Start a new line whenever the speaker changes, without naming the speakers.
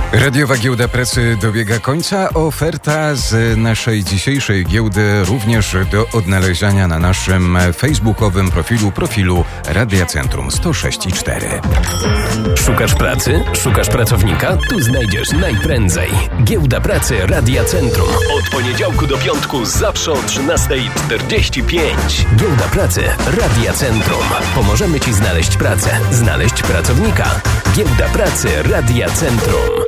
Radiowa Giełda Pracy dobiega końca. Oferta z naszej dzisiejszej giełdy również do odnalezienia na naszym facebookowym profilu Radia Centrum 106,4.
Szukasz pracy? Szukasz pracownika? Tu znajdziesz najprędzej. Giełda Pracy Radia Centrum. Od poniedziałku do piątku zawsze o 13:45. Giełda Pracy Radia Centrum. Pomożemy Ci znaleźć pracę, znaleźć pracownika. Giełda Pracy Radia Centrum.